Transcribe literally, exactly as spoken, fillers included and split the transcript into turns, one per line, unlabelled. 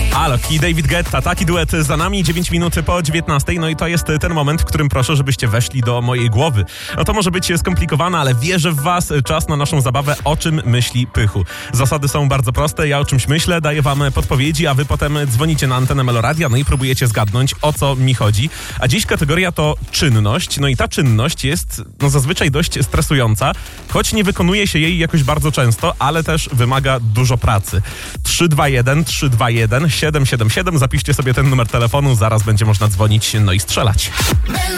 Alok i David Guetta, taki duet za nami, dziewięć minut po dziewiętnastej, no i to jest ten moment, w którym proszę, żebyście weszli do mojej głowy. No to może być skomplikowane, ale wierzę w was, czas na naszą zabawę O czym myśli Pychu. Zasady są bardzo proste, ja o czymś myślę, daję wam podpowiedzi, a wy potem dzwonicie na antenę Meloradia, no i próbujecie zgadnąć, o co mi chodzi. A dziś kategoria to czynność, no i ta czynność jest no zazwyczaj dość stresująca, choć nie wykonuje się jej jakoś bardzo często, ale też wymaga dużo pracy. trzy dwa jeden trzy dwa jeden siedem siedem siedem, zapiszcie sobie ten numer telefonu, zaraz będzie można dzwonić, no i strzelać.